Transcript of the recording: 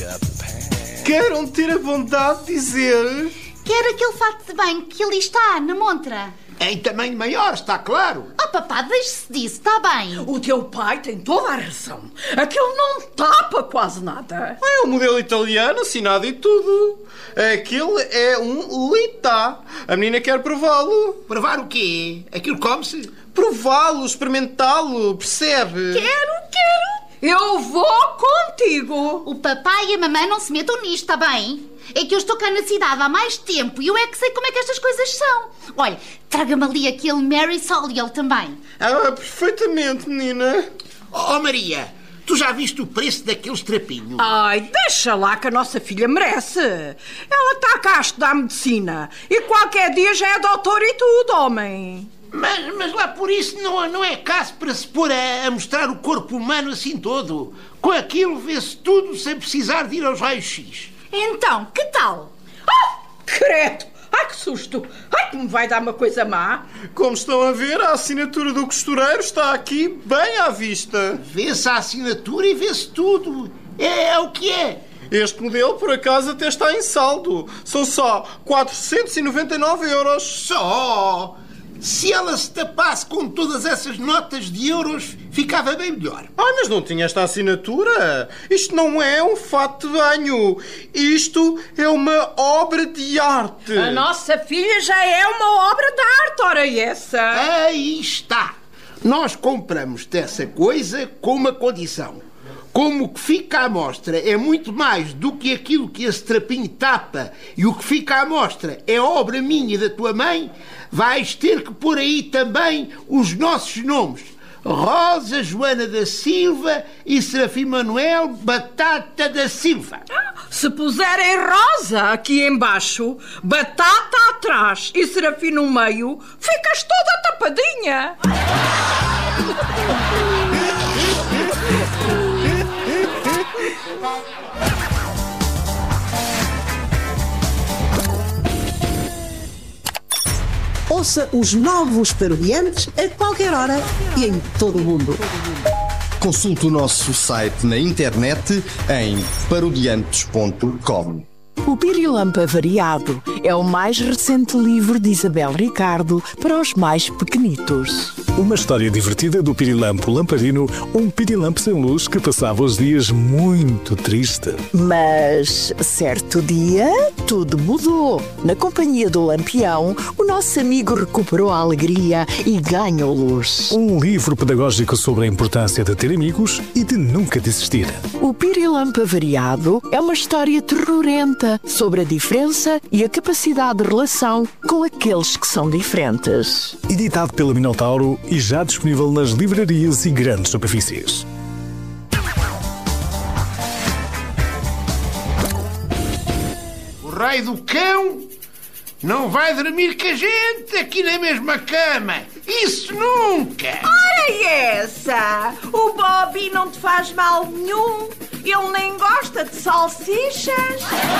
Queiram ter a bondade de dizer... Quer aquele fato de banho que ali está, na montra. Em tamanho maior, está claro. Oh, papá, deixe-se disso, está bem. O teu pai tem toda a razão. Aquilo não tapa quase nada. É um modelo italiano, assinado e tudo. Aquilo é um Lita. A menina quer prová-lo. Provar o quê? Aquilo come-se? Prová-lo, experimentá-lo, percebe? Quero. Eu vou contigo. O papai e a mamãe não se metam nisto, está bem? É que eu estou cá na cidade há mais tempo e eu é que sei como é que estas coisas são. Olha, traga-me ali aquele Mary Soliel também. Perfeitamente, menina. Oh, Maria, tu já viste o preço daqueles trapinhos? Ai, deixa lá que a nossa filha merece. Ela está cá a estudar medicina e qualquer dia já é doutora e tudo, homem. Mas lá por isso não é caso para se pôr a mostrar o corpo humano assim todo. Com aquilo vê-se tudo sem precisar de ir aos raios-x. Então, que tal? Credo! Ai, que susto! Ai, que me vai dar uma coisa má. Como estão a ver, a assinatura do costureiro está aqui bem à vista. Vê-se a assinatura e vê-se tudo. É o que é. Este modelo, por acaso, até está em saldo. São só 499 euros. Só? Se ela se tapasse com todas essas notas de euros, ficava bem melhor. Mas não tinha esta assinatura. Isto não é um fato de banho. Isto é uma obra de arte. A nossa filha já é uma obra de arte, ora essa. Aí está. Nós compramos dessa coisa com uma condição. Como o que fica à mostra é muito mais do que aquilo que esse trapinho tapa e o que fica à mostra é obra minha e da tua mãe, vais ter que pôr aí também os nossos nomes. Rosa Joana da Silva e Serafim Manuel Batata da Silva. Se puserem Rosa aqui embaixo, Batata atrás e Serafim no meio, ficas toda tapadinha. Ouça os novos Parodiantes a qualquer hora e em todo o mundo. Consulte o nosso site na internet em parodiantes.com. O Pirilampo Variado é o mais recente livro de Isabel Ricardo para os mais pequenitos. Uma história divertida do Pirilampo Lamparino, um pirilampo sem luz que passava os dias muito triste. Mas, certo dia, tudo mudou. Na companhia do Lampião, o nosso amigo recuperou a alegria e ganhou luz. Um livro pedagógico sobre a importância de ter amigos e de nunca desistir. O Pirilampo Variado é uma história terrorenta sobre a diferença e a capacidade de relação com aqueles que são diferentes. Editado pela Minotauro e já disponível nas livrarias e grandes superfícies. O raio do cão não vai dormir com a gente aqui na mesma cama. Isso nunca! Ora essa! O Bobby não te faz mal nenhum. Ele nem gosta de salsichas.